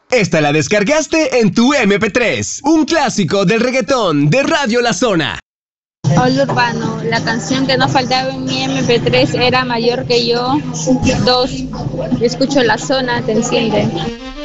Esta la descargaste en tu MP3. Un clásico del reggaetón de Radio La Zona. Hola Urbano, la canción que no faltaba en mi MP3 era Mayor que yo. 2. Escucho La Zona, te enciende.